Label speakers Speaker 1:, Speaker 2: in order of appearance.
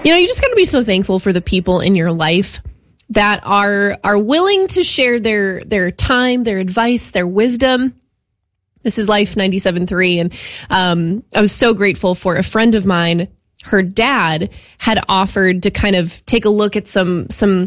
Speaker 1: You just got to be so thankful for the people in your life that are willing to share their time, their advice, their wisdom. This is Life 97.3. And I was so grateful for a friend of mine. Her dad had offered to kind of take a look at some